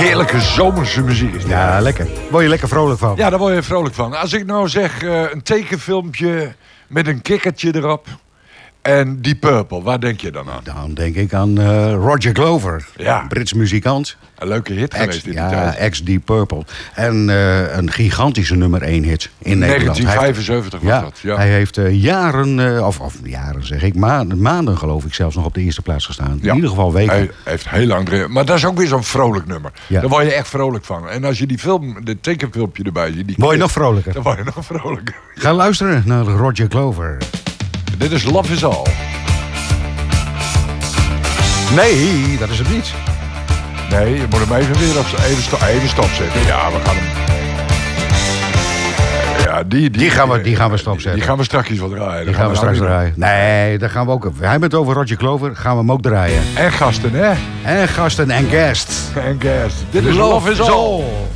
Heerlijke zomerse muziek is dit. Ja, lekker. Word je lekker vrolijk van? Ja, daar word je vrolijk van. Als ik nou zeg een tekenfilmpje met een kikkertje erop en Deep Purple, waar denk je dan aan? Dan denk ik aan Roger Glover. Ja. Brits muzikant. Een leuke hit geweest in die tijd. Ex-Deep Purple. En een gigantische nummer 1 hit in Nederland. 1975 was dat. Ja. Hij heeft jaren zeg ik, maanden geloof ik zelfs nog op de eerste plaats gestaan. Ja. In ieder geval weken. Hij heeft heel lang erin. Maar dat is ook weer zo'n vrolijk nummer. Ja. Daar word je echt vrolijk van. En als je die de tekenfilmpje erbij ziet... Word je nog vrolijker? Dan word je nog vrolijker. Ga luisteren naar Roger Glover. Dit is Love Is All. Nee, dat is het niet. Nee, je moet hem even stopzetten. Ja, we gaan hem... Ja, die gaan we stopzetten. Die gaan we straks wel draaien. Die gaan we straks draaien. Nee, daar gaan we ook... We hebben het over Roger Glover, gaan we hem ook draaien. En gasten, hè? En gasten en guests. En guests. Dit is Love Is All.